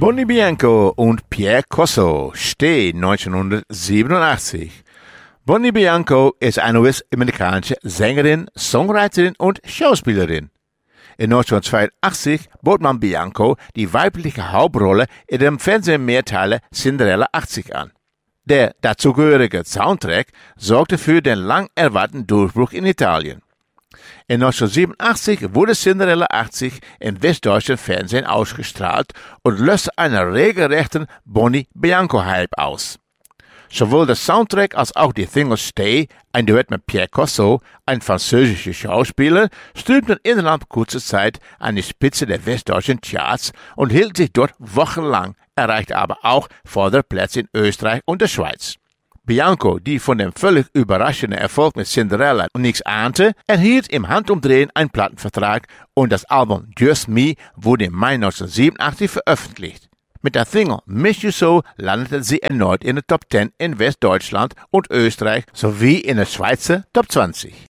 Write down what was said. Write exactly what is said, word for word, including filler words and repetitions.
Bonnie Bianco und Pierre Corso stehen neunzehnhundertsiebenundachtzig. Bonnie Bianco ist eine US-amerikanische Sängerin, Songwriterin und Schauspielerin. In neunzehnhundertzweiundachtzig bot man Bianco die weibliche Hauptrolle in dem Fernsehmehrteiler Cinderella achtzig an. Der dazugehörige Soundtrack sorgte für den lang erwarteten Durchbruch in Italien. In neunzehnhundertsiebenundachtzig wurde Cinderella achtzig im westdeutschen Fernsehen ausgestrahlt und löste einen regelrechten Bonnie Bianco-Hype aus. Sowohl der Soundtrack als auch die Single Stay, ein Duett mit Pierre Corso, ein französischer Schauspieler, stürmten innerhalb kurzer Zeit an die Spitze der westdeutschen Charts und hielten sich dort wochenlang, erreichte aber auch Vorderplätze in Österreich und der Schweiz. Bianco, die von dem völlig überraschenden Erfolg mit Cinderella nichts ahnte, erhielt im Handumdrehen einen Plattenvertrag und das Album Just Me wurde im Mai neunzehnhundertsiebenundachtzig veröffentlicht. Mit der Single Miss You So landete sie erneut in der Top zehn in Westdeutschland und Österreich sowie in der Schweizer Top zwanzig.